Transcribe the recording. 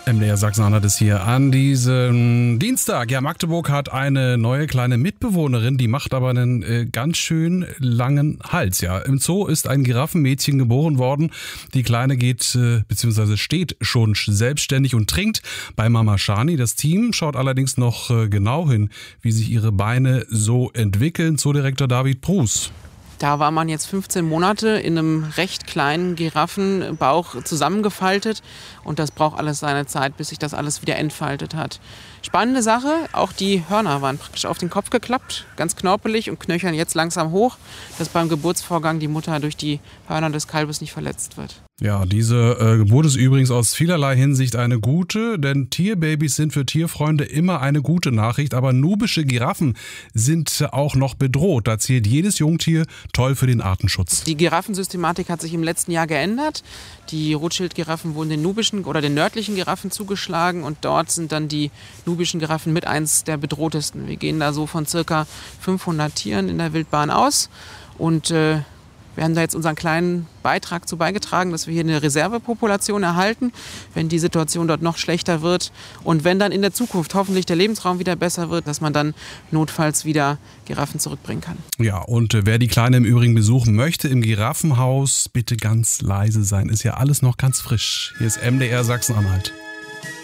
MDR Sachsen-Anhalt ist hier an diesem Dienstag. Ja, Magdeburg hat eine neue kleine Mitbewohnerin, die macht aber einen ganz schön langen Hals. Ja, im Zoo ist ein Giraffenmädchen geboren worden. Die Kleine geht bzw. steht schon selbstständig und trinkt bei Mama Shani. Das Team schaut allerdings noch genau hin, wie sich ihre Beine so entwickeln. Zoodirektor David Bruß. Da war man jetzt 15 Monate in einem recht kleinen Giraffenbauch zusammengefaltet und das braucht alles seine Zeit, bis sich das alles wieder entfaltet hat. Spannende Sache, auch die Hörner waren praktisch auf den Kopf geklappt, ganz knorpelig und knöchern jetzt langsam hoch, dass beim Geburtsvorgang die Mutter durch die Hörner des Kalbes nicht verletzt wird. Ja, diese Geburt ist übrigens aus vielerlei Hinsicht eine gute, denn Tierbabys sind für Tierfreunde immer eine gute Nachricht, aber nubische Giraffen sind auch noch bedroht. Da zählt jedes Jungtier, toll für den Artenschutz. Die Giraffensystematik hat sich im letzten Jahr geändert. Die Rothschild-Giraffen wurden den nubischen oder den nördlichen Giraffen zugeschlagen und dort sind dann die nubischen Giraffen mit eins der bedrohtesten. Wir gehen da so von circa 500 Tieren in der Wildbahn aus und wir haben da jetzt unseren kleinen Beitrag zu beigetragen, dass wir hier eine Reservepopulation erhalten, wenn die Situation dort noch schlechter wird. Und wenn dann in der Zukunft hoffentlich der Lebensraum wieder besser wird, dass man dann notfalls wieder Giraffen zurückbringen kann. Ja, und wer die Kleine im Übrigen besuchen möchte, im Giraffenhaus, bitte ganz leise sein. Ist ja alles noch ganz frisch. Hier ist MDR Sachsen-Anhalt.